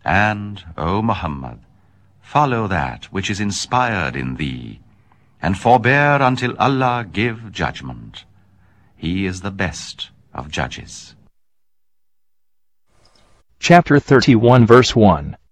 And, O Muhammad, follow that which is inspired in thee, and forbear until Allah give judgment. He is the best of judges. Chapter 31 verse 1.